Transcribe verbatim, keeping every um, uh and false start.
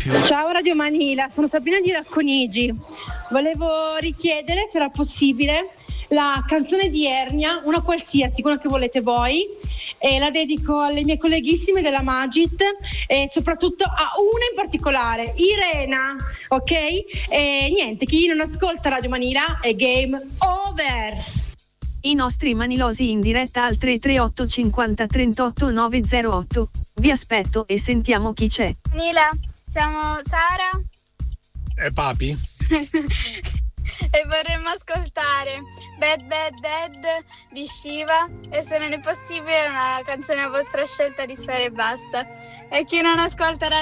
spazio. Ciao Radio Manila, sono Sabrina di Racconigi. Volevo richiedere, se era possibile, la canzone di Ernia, una qualsiasi, quella che volete voi, e la dedico alle mie colleghissime della Magit e soprattutto a una in particolare, Irena, ok? E niente, chi non ascolta Radio Manila è game over. I nostri manilosi in diretta al tre tre otto cinquanta trentotto novecentotto. Vi aspetto e sentiamo chi c'è. Manila, siamo Sara E papi? e vorremmo ascoltare Bad Bad Dead di Shiva e se non è possibile una canzone a vostra scelta di Sfera e Basta. E chi non ascolta